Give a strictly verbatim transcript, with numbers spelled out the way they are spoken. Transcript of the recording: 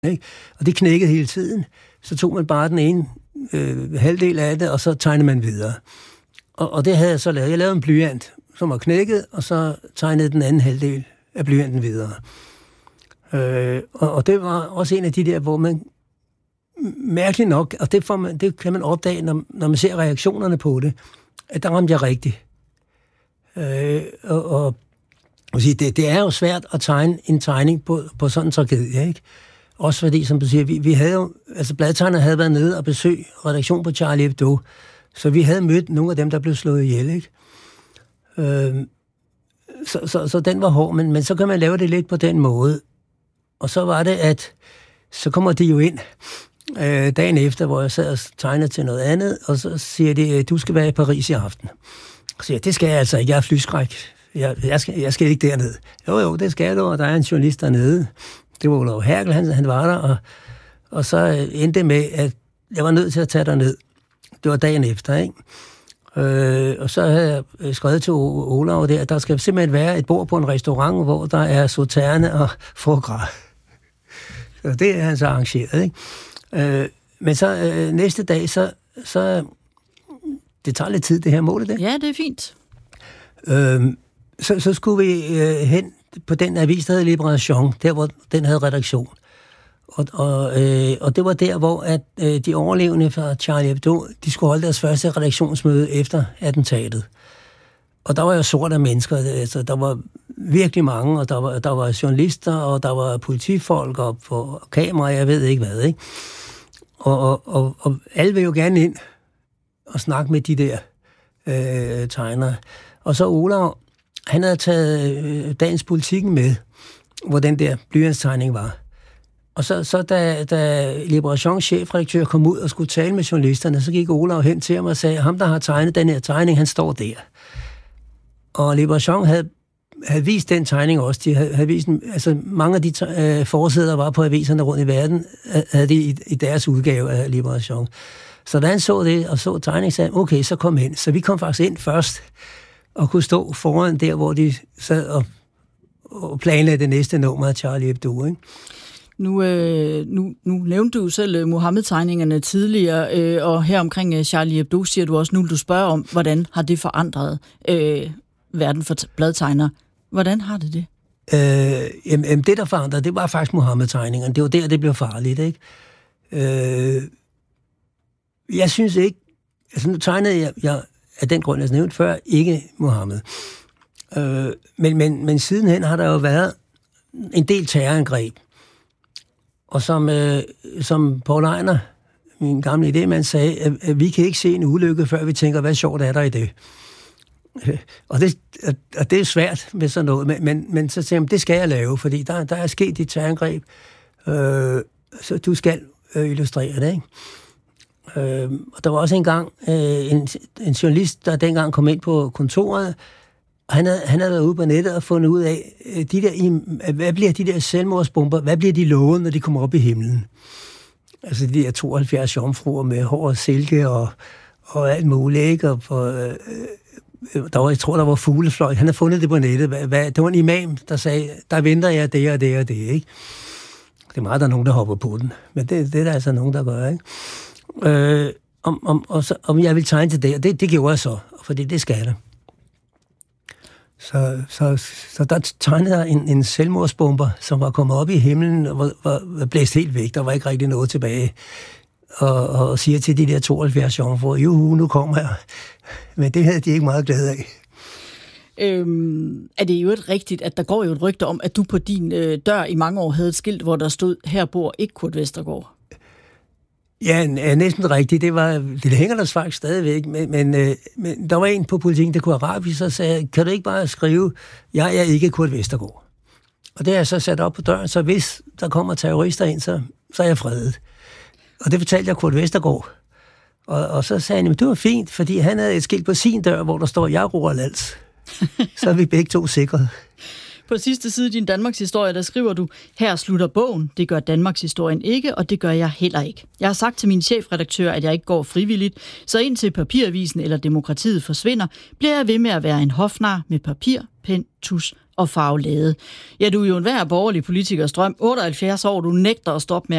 ikke? Og det knækkede hele tiden. Så tog man bare den ene øh, halvdel af det, og så tegnede man videre. Og, og det havde jeg så lavet. Jeg lavede en blyant, som var knækket, og så tegnede den anden halvdel af blyanten videre. Øh, og, og det var også en af de der, hvor man mærkeligt nok, og det, får man, det kan man opdage, når, når man ser reaktionerne på det, at der ramte jeg rigtigt. Øh, og, og det, det er jo svært at tegne en tegning på, på sådan en tragedie, ikke? Også fordi, som du siger, vi, vi havde jo, altså bladtegnere havde været nede og besøgt redaktion på Charlie Hebdo, så vi havde mødt nogle af dem, der blev slået ihjel, ikke? Øh, så, så, så den var hård, men, men så kan man lave det lidt på den måde. Og så var det, at så kommer de jo ind øh, dagen efter, hvor jeg sad og tegnede til noget andet, og så siger de, du skal være i Paris i aften. Og så siger jeg, det skal jeg altså ikke, jeg er flyskræk. Jeg, jeg, skal, jeg skal ikke derned. Jo, jo, det skal du, og der er en journalist dernede. Det var Olav Herkel, han, han var der, og, og så endte det med, at jeg var nødt til at tage derned. Det var dagen efter, ikke? Øh, og så havde jeg skrevet til Olav der, at der skal simpelthen være et bord på en restaurant, hvor der er sauterne og foie gras. Så det er han så arrangeret, ikke? Øh, men så øh, næste dag, så, så det tager lidt tid, det her mål, det. Ja, det er fint. Øh, så, så skulle vi øh, hen på den avis, der hed Liberation, der hvor den havde redaktion. Og, og, øh, og det var der, hvor at, øh, de overlevende fra Charlie Hebdo, de skulle holde deres første redaktionsmøde efter attentatet. Og der var jo sorte mennesker, altså der var virkelig mange, og der var, der var journalister, og der var politifolk, og på kamera, jeg ved ikke hvad, ikke? Og, og, og, og alle vil jo gerne ind og snakke med de der øh, tegnere. Og så Olav, han havde taget øh, dagens Politikken med, hvor den der blyantstegning var. Og så, så da, da Liberations chefredaktør kom ud og skulle tale med journalisterne, så gik Olav hen til ham og sagde, ham der har tegnet den her tegning, han står der. Og Liberation havde, havde vist den tegning også. De havde, havde vist, altså mange af de øh, forsæder, der var på aviserne rundt i verden, havde de i, i deres udgave af Liberation. Så da han så det og så tegningen, sagde okay, så kom ind. Så vi kom faktisk ind først og kunne stå foran der, hvor de sad og, og planlagde det næste nummer af Charlie Hebdo, ikke? Nu, øh, nu, nu nævnte du selv Mohammed-tegningerne tidligere, øh, og her omkring øh, Charlie Hebdo siger du også, nu du spørger om, hvordan har det forandret øh, verden for bladtegnere. Hvordan har det det? Øh, jamen, det, der forandrede, det var faktisk Mohammed-tegningerne. Det var der, det blev farligt, ikke? Øh, jeg synes ikke... Altså, nu tegnede jeg, jeg af den grund, jeg nævnte før, ikke Mohammed. Øh, men, men, men sidenhen har der jo været en del terrorangreb. Og som, øh, som Paul Ejner, min gamle idémand, sagde, at, at vi kan ikke se en ulykke, før vi tænker, hvad sjovt er der i det. Og det, og det er svært med sådan noget, men, men, men så siger jeg, det skal jeg lave, fordi der, der er sket et terrorangreb, øh, så du skal øh, illustrere det, ikke? Øh, og der var også engang øh, en, en journalist, der dengang kom ind på kontoret, og han havde, han havde været ude på nettet og fundet ud af, de der, hvad bliver de der selvmordsbomber, hvad bliver de lovet, når de kommer op i himlen? Altså de der tooghalvfjerds jomfruer med hår og silke og, og alt muligt, ikke? Og for, øh, der var, jeg tror, der var fuglefløjt. Han havde fundet det på nettet. Hvad, hvad, det var en imam, der sagde, der venter jeg det og det og det, ikke? Det er meget, der er nogen, der hopper på den. Men det, det er der altså nogen, der gør, ikke? Øh, om, om, og så, om jeg vil tegne til det, og det, det gjorde jeg så, fordi det skal jeg. Så, så, så der tegnede jeg en, en selvmordsbomber, som var kommet op i himlen og var, var, var blæst helt væk. Der var ikke rigtig noget tilbage. Og, og siger til de der tooghalvfjerds jomfruer, juhu, nu kommer jeg. Men det havde de ikke meget glæde af. Øhm, er det jo et rigtigt, at der går jo et rygte om, at du på din øh, dør i mange år havde et skilt, hvor der stod, her bor ikke Kurt Vestergaard? Ja, næsten rigtigt. Det, var, det hænger der faktisk stadigvæk. Men, men, øh, men der var en på Politikken, der kunne arabisk, så sagde, kan du ikke bare skrive, jeg er ikke Kurt Vestergaard? Og det har jeg så sat op på døren, så hvis der kommer terrorister ind, så, så er jeg fredet. Og det fortalte jeg Kurt Vestergaard. Og, og så sagde han, det var fint, fordi han havde et skilt på sin dør, hvor der står, jeg roer lands. Så er vi begge to sikret. På sidste side i din Danmarks historie, der skriver du, her slutter bogen, det gør Danmarks historien ikke, og det gør jeg heller ikke. Jeg har sagt til min chefredaktør, at jeg ikke går frivilligt, så indtil papiravisen eller demokratiet forsvinder, bliver jeg ved med at være en hofnar med papir, pen, tus og farvelade. Ja, du er jo en hver borgerlig politikers drøm. otteoghalvfjerds år, du nægter at stoppe med